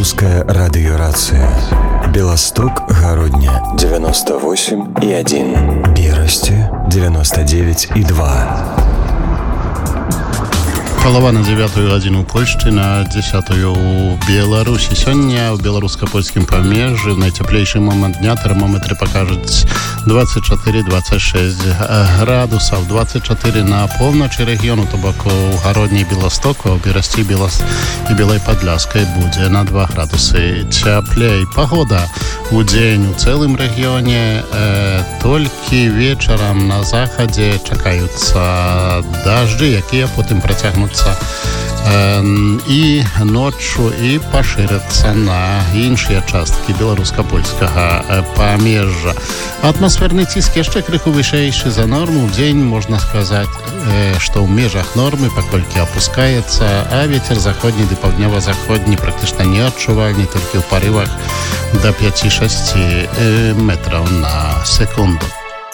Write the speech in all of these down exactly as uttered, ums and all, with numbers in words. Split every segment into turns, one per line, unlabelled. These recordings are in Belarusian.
Русская радиорация. Белосток, Городня девяносто восемь и один. Берасти девяносто девять и два.
Палова на девятую гадзіну Польшчы, на десятую ў Беларусі. Сёння ў беларуска-польскім памежжы в найцяплейшы момант дня тэрмометры пакажуць двадцать четыре двадцать шесть градусаў. двадцать четыре на поўначы рэгіёну, то бок у Гародні Беластоку, а ў Берасці Белас і Белай Падляскай будзе на два градусы цяплей. Пагода у дзень у цэлым рэгіёне, э, толькі вечарам на захадзе чакаюцца дажджы, якія потым працягнуцца і ноччу і пашырацца на іншыя часткі беларуска-польскага памежжа. Атмасферны ціск яшчэ крыху вышэйшы за норму. У дзень можна сказаць, што ў межах нормы паколькі апускаецца, а вецер заходні ды паўднёва-заходні практычна не адчувальны, толькі ў парывах да пяць-шэсць метраў на секунду.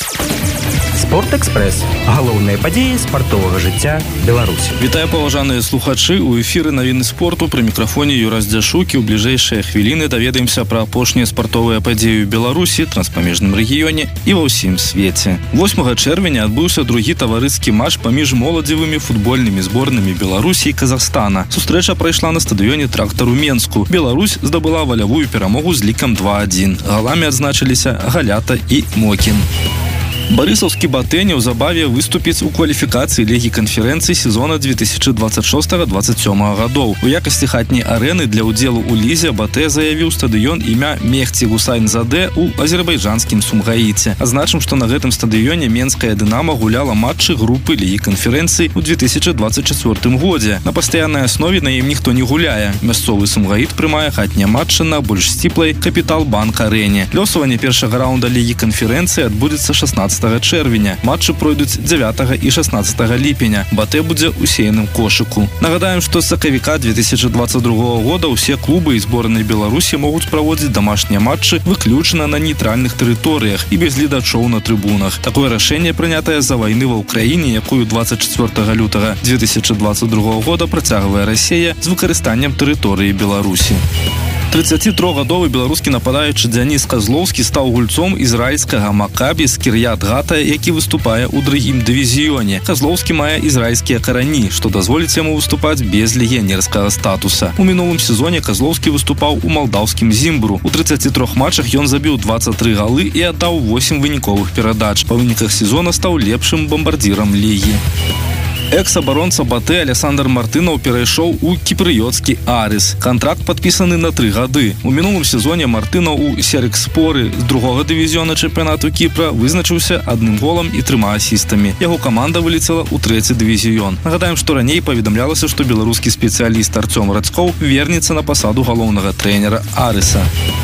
Спортэкспрэс. Галоўныя падзеі спартовага жыцця Беларусі.
Вітаю, паважаныя слухачы. У эфіры навіны спорту. Пры мікрафоне Юрас Дзяшукі. У бліжэйшыя хвіліны даведаемся пра апошнія спартовыя падзеі ў Беларусі, транспамежным рэгіёне і ва ўсім свеце. восьмага чэрвеня адбыўся другі таварыскі матч паміж моладзевымі футбольнымі зборнымі Беларусі і Казахстана. Сустрэча прайшла на стадыёне «Трактар» у Менску. Беларусь здабыла валявую перамогу з лікам два адзін. Галамі адзначыліся Галята і Мокін. Барысаўскі «Батэ» неўзабаве выступіць у кваліфікацыі Лігі канферэнцыі сезона две тысячи двадцать шестого двадцать сёмого гадоў. У якасці хатняй арэны для ўдзелу ў лізе «Батэ» заявіў стадыён імя Мехці Гусайн-Заде ў азербайджанскім Сумгаіце. Адзначым, што на гэтым стадыёне менская «Дынама» гуляла матчы групы Лігі канферэнцыі ў две тысячи двадцать четвёртым годзе. На пастаяннай аснове на ім ніхто не гуляе. Мясцовы Сумгаіт прымае хатнія матчы на больш сціплай Капітал-банк-арэне. Лёсаванне першага раунда Лігі канферэнцыі адбудзецца шаснаццатага чэрвеня. Матчы пройдуць дзявятага і шаснаццатага ліпеня. «Батэ» будзе ў сеяным кошыку. Нагадаем, што з сакавіка две тысячи двадцать другого года ўсе клубы і зборнай Беларусі могуць праводзіць дамашнія матчы выключна на нейтральных тэрыторыях і без гледачоў на трыбунах. Такое рашэнне прынятае з-за вайны ва ўкраіне, якую двадцать четвёртага лютага две тысячи двадцать другого года працягвае Расія з выкарыстаннем тэрыторыі Беларусі. тридцатитрохгадовы беларускі нападаючы Дзяніс Казлоўскі стаў гульцом ізраільскага «Макабі» з Кір'ят-Гата, які выступае ў другім дывізіёне. Казлоўскі мае ізраільскія карані, што дазволіць яму выступаць без легіянерскага статуса. У мінулым сезоне Казлоўскі выступаў у малдаўскім «Зімбру». У тридцати трёх матчах ён забіў двадцать три галы і аддаў восемь выніковых перадач. Па выніках сезона стаў лепшым бамбардзірам лігі. Экс-абаронца «Батэ» Александр Мартынаў перайшоў у кіпрыёцкі «Арис». Кантракт падпісаны на тры гады. У мінулым сезоне Мартынаў у «Серекспоры» з другога дывізіёна чэмпіянату Кіпра вызначыўся адным голам і трыма асістамі. Яго каманда вылецела ў трэці дывізіён. Нагадаем, што раней паведамлялася, што беларускі спецыяліст Арцём Рацкоў вернецца на пасаду галоўнага трэнера «Арыса».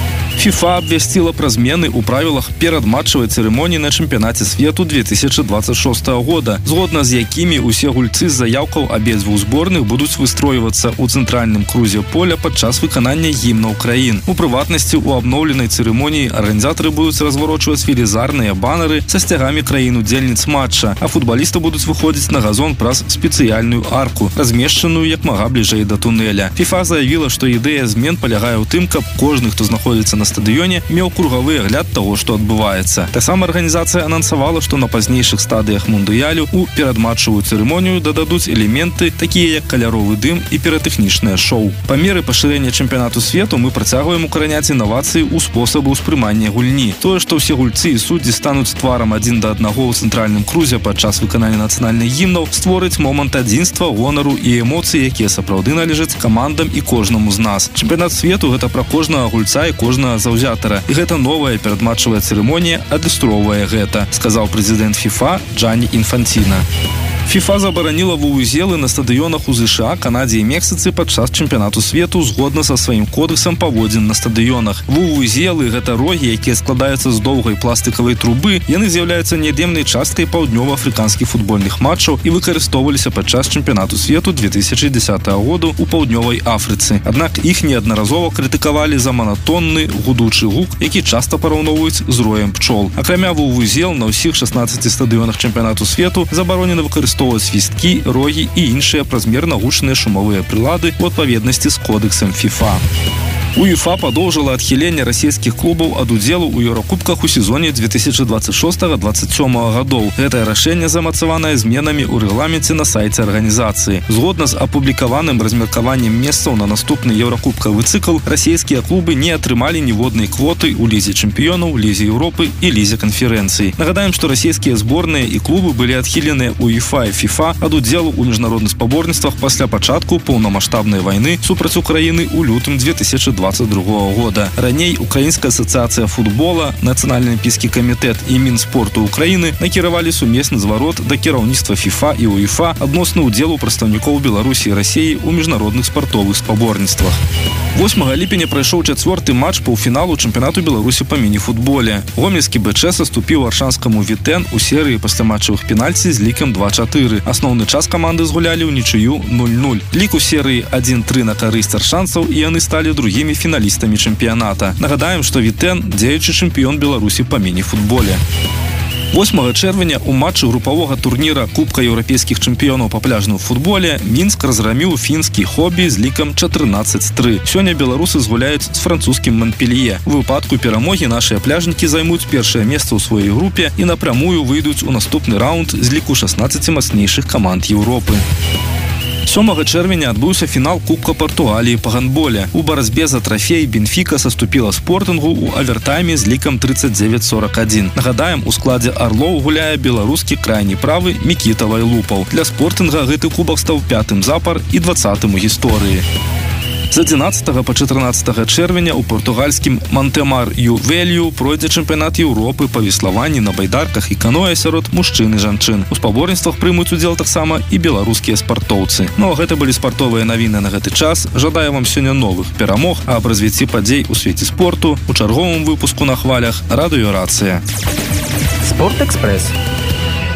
ФІФА абвясціла пра змены ў правілах перадматчавай цырымоніі на чэмпіянаце свету две тысячи двадцать шестого года, згодна з якімі ўсе гульцы з заяўкаў абедзвюх зборных будуць выстройвацца ў цэнтральным крузе поля падчас выканання гімнаў краін. У прыватнасці, у абноўленай цырымоніі арганізатары будуць разварочваць велізарныя банеры са сцягамі краін-удзельніц матча, а футбалісты будуць выходзіць на газон праз спецыяльную арку, размешчаную як мага бліжэй да тунэля. ФІФА заявіла, што ідэя змен палягае ў тым, каб кожны, хто знаходзіцца на на стадыёне, меў кругавы агляд таго, што адбываецца. Таксама арганізацыя анансавала, што на пазнейшых стадыях мундыялю у перадматчавую цырымонію дададуць элементы, такія як каляровы дым і піратэхнічнае шоу. Па меры пашырэння чэмпіянату свету мы працягваем укараняць інавацыі ў спосабы ўспрымання гульні. Тое, што ўсе гульцы і суддзі стануць тварам адзін да аднаго ў цэнтральным крузе падчас выканання нацыянальных гімнаў, створыць момант адзінства, гонару і эмоцый, якія сапраўды належаць камандам і кожнаму з нас. Чэмпіянат свету гэта пра кожнага гульца і кожнага заўзятара. І гэта новая перадматчавая цырымонія адлюстроўвае гэта, сказаў прэзідэнт ФІФА Джанні Інфанціна. ФІФА забараніла вувузелы на стадыёнах у ЗША, Канадзе і Мексіцы падчас чэмпіянату свету згодна са сваім кодэксам паводзін на стадыёнах. Вувузелы – гэта рогі, якія складаюцца з доўгай пластыкавай трубы. Яны з'яўляюцца неад'емнай часткай паўднёва-афрыканскіх футбольных матчаў і выкарыстоўваліся падчас чэмпіянату свету две тысячи десятого году ў паўднёвай Афрыцы. Аднак іх неаднаразова крытыкавалі за манатонны гудучы гук, які часта параўноўваюць з роем пчол. Акрамя вувузел, на ўсіх шаснаццаці стадыёнах чэмпіянату свету забаронена выкарыстоўваць свісткі, рогі і іншыя празмерна гучныя шумовыя прылады ў адпаведнасці з кодэксам ФІФА. УЕФА подолжила адхіленне расійскіх клубаў ад удзелу ў еўракубках у сезоне две тысячи двадцать шестого двадцать сёмого гадоў. Гэтае рашэнне замацаванае зменамі ў рэгламенце на сайце арганізацыі. Згодна з апублікаваным размеркаваннем месцаў на наступны еўракубкавы цыкл, расійскія клубы не атрымалі ніводнай квоты ў лізе чэмпіёнаў, лізе Еўропы і лізе канферэнцыі. Нагадаем, што расійскія зборныя і клубы былі адхіленыя УЕФА і ФІФА ад удзелу ў міжнародных спаборніцтвах пасля пачатку поўнамаштабнай вайны супраць Украіны ў лютым две тысячи двадцать другого года. Раней Украінская асацыяцыя футбола, Нацыянальны алімпійскі камітэт і Мінспорту Украіны накіравалі сумесны зварот да кіраўніцтва ФІФА і УЕФА адносна ўдзелу прадстаўнікоў Беларусі і Расіі ў міжнародных спартовых спаборніцтвах. восьмага ліпеня прайшоў чацвёрты матч паўфіналу чэмпіянату Беларусі па міні-футболе. Гомельскі БЧ саступіў аршанскаму Вітэн у серыі пасляматчавых пенальці з лікам два чатыры. Асноўны час каманды згулялі ў нічыю нуль нуль. Лік у серыі адзін тры на карысць аршанцаў, і яны сталі другімі фіналістамі чэмпіяната. Нагадаем, што Вітэн – дзеючы чэмпіён Беларусі па міні-футболе. восьмага чэрвеня ў матчы групавога турніра Кубка еўрапейскіх чэмпіёнаў па пляжным футболе Мінск разграміў фінскі Хобі з лікам чатырнаццаць тры. Сёння беларусы згуляюць з французскім Манпелье. У выпадку перамогі нашыя пляжнікі займуць першае месца ў сваёй групе і напрамую выйдуць у наступны раунд з ліку шаснаццаці мацнейшых каманд Еўропы. сёмага чэрвеня адбыўся фінал Кубка Партугаліі па гандболе. У барацьбе за трафей Бенфіка саступіла Спортынгу ў авертайме з лікам тридцать девять сорок один. Нагадаем, у складзе Арлоў гуляе беларускі крайні правы Мікіта Вайлупаў. Для Спортынга гэты кубак стаў пятым запар і дваццатым у гісторыі. З адзінаццатага па чатырнаццатае чэрвеня ў партугальскім Монтемар-ю-Велью пройдзе чэмпіянат Еўропы па веславанні на байдарках і каноэ сярод мужчын і жанчын. У спаборніцтвах прымуць удзел таксама і беларускія спартоўцы. Ну а гэта былі спартовыя навіны на гэты час. Жадаю вам сёння новых перамог, а аб развіцці падзей у свеце спорту у чарговым выпуску на хвалях радыёрацыя.
Спортэкспрэс.